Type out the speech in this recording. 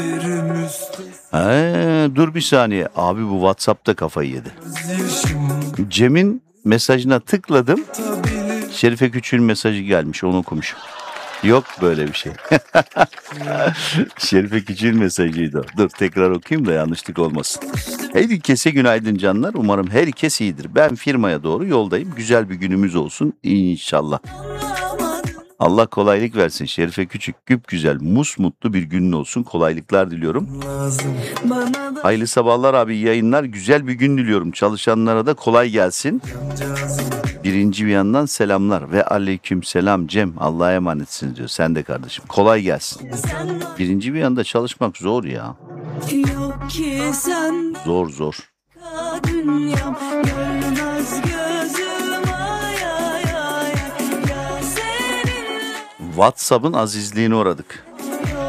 Dur bir saniye. Abi bu WhatsApp'ta kafayı yedi. Cem'in mesajına tıkladım. Şerife Küçük'ün mesajı gelmiş. Onu okumuşum. Yok böyle bir şey. Şerife Küçük'ün mesajıydı o. Dur tekrar okuyayım da yanlışlık olmasın. Herkese günaydın canlar. Umarım herkes iyidir. Ben firmaya doğru yoldayım. Güzel bir günümüz olsun inşallah. Allah kolaylık versin Şerife Küçük. Güzel, musmutlu bir günün olsun. Kolaylıklar diliyorum. Hayırlı sabahlar abi, iyi yayınlar. Güzel bir gün diliyorum. Çalışanlara da kolay gelsin. Birinci bir yandan selamlar ve aleyküm selam Cem. Allah'a emanetsiniz diyor. Sen de kardeşim. Kolay gelsin. Birinci bir yanda çalışmak zor ya. Zor. WhatsApp'ın azizliğine uğradık.